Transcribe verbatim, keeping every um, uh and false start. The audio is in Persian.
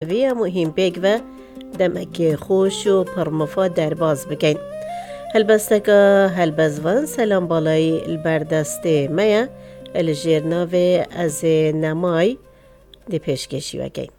وی مهم بیگ و دمک خوش و پرمفا در باز بگین. هلبستگا هلبزوان سلام بالای البردسته میا الجرنا و از نمای دی پیشکشی وگین.